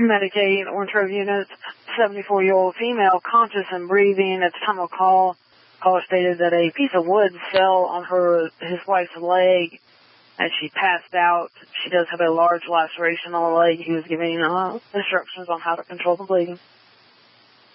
Medicaid Orange Grove units, 74-year-old female, conscious and breathing at the time of call. Caller stated that a piece of wood fell on his wife's leg as she passed out. She does have a large laceration on the leg. He was giving instructions on how to control the bleeding.